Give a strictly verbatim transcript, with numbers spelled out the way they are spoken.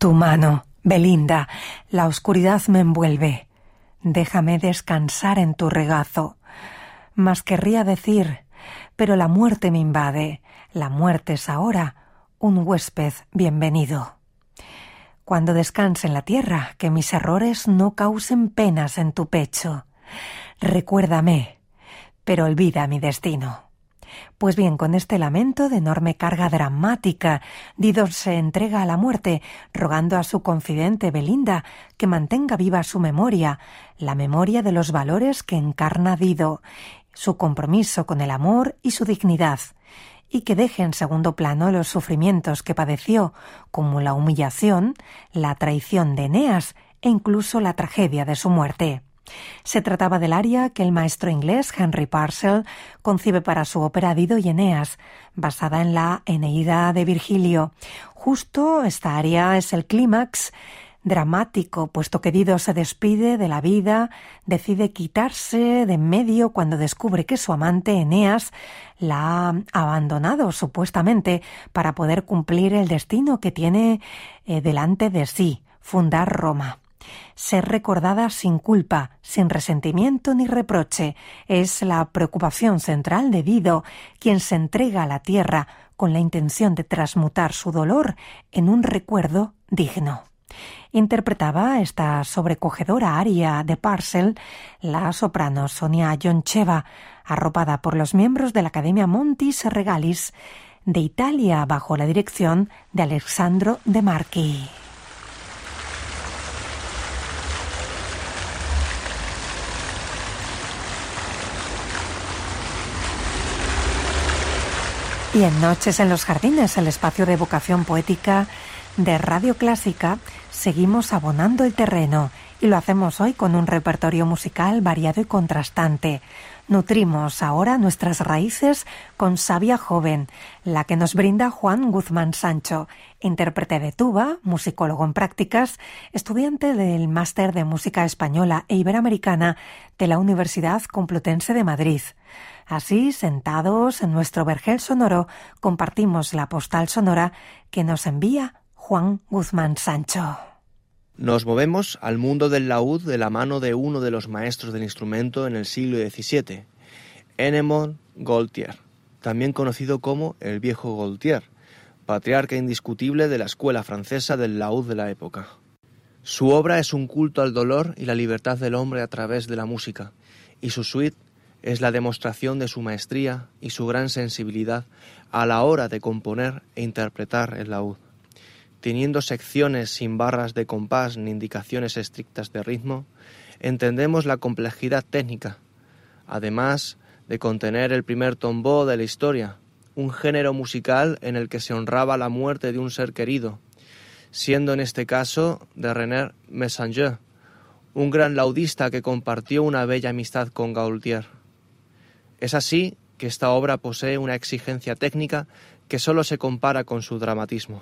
Tu mano, Belinda, la oscuridad me envuelve. Déjame descansar en tu regazo. Mas querría decir, pero la muerte me invade. La muerte es ahora un huésped bienvenido. Cuando descanse en la tierra, que mis errores no causen penas en tu pecho. Recuérdame, pero olvida mi destino. Pues bien, con este lamento de enorme carga dramática, Dido se entrega a la muerte, rogando a su confidente Belinda que mantenga viva su memoria, la memoria de los valores que encarna Dido, su compromiso con el amor y su dignidad, y que deje en segundo plano los sufrimientos que padeció, como la humillación, la traición de Eneas e incluso la tragedia de su muerte. Se trataba del aria que el maestro inglés Henry Purcell concibe para su ópera Dido y Eneas, basada en la Eneida de Virgilio. Justo esta aria es el clímax dramático, puesto que Dido se despide de la vida, decide quitarse de en medio cuando descubre que su amante Eneas la ha abandonado supuestamente para poder cumplir el destino que tiene eh, delante de sí, fundar Roma. Ser recordada sin culpa, sin resentimiento ni reproche, es la preocupación central de Dido, quien se entrega a la tierra con la intención de transmutar su dolor en un recuerdo digno. Interpretaba esta sobrecogedora aria de Purcell la soprano Sonia Yoncheva, arropada por los miembros de la Academia Montis Regalis de Italia bajo la dirección de Alessandro De Marchi. Y en Noches en los Jardines, el espacio de evocación poética de Radio Clásica, seguimos abonando el terreno y lo hacemos hoy con un repertorio musical variado y contrastante. Nutrimos ahora nuestras raíces con Sabia Joven, la que nos brinda Juan Guzmán Sancho, intérprete de tuba, musicólogo en prácticas, estudiante del Máster de Música Española e Iberoamericana de la Universidad Complutense de Madrid. Así, sentados en nuestro vergel sonoro, compartimos la postal sonora que nos envía Juan Guzmán Sancho. Nos movemos al mundo del laúd de la mano de uno de los maestros del instrumento en el siglo diecisiete, Ennemond Gaultier, también conocido como el Viejo Gaultier, patriarca indiscutible de la escuela francesa del laúd de la época. Su obra es un culto al dolor y la libertad del hombre a través de la música, y su suite es la demostración de su maestría y su gran sensibilidad a la hora de componer e interpretar el laúd. Teniendo secciones sin barras de compás ni indicaciones estrictas de ritmo, entendemos la complejidad técnica, además de contener el primer tombeau de la historia, un género musical en el que se honraba la muerte de un ser querido, siendo en este caso de René Messenger, un gran laudista que compartió una bella amistad con Gaultier. Es así que esta obra posee una exigencia técnica que solo se compara con su dramatismo.